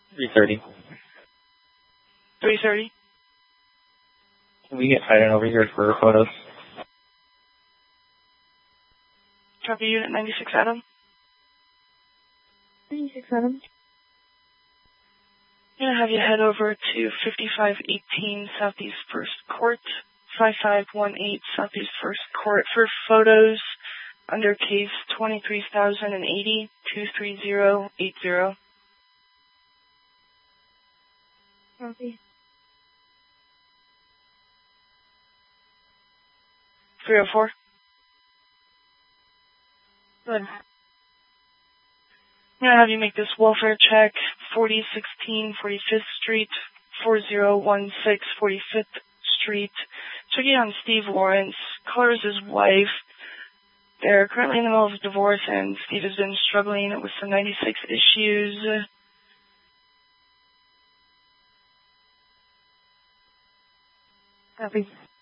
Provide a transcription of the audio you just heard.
3:30. 3:30. Can we get Hayden over here for photos? Copy Unit 96 Adam. 96 Adam. I'm going to have you head over to 5518 Southeast 1st Court, 5518 Southeast 1st Court for photos under case 23,080 23080. Copy. 304. Good. I'm going to have you make this welfare check, 4016 45th Street, 4016 45th Street. Checking on Steve Lawrence. Caller is his wife. They're currently in the middle of a divorce, and Steve has been struggling with some 96 issues. Copy.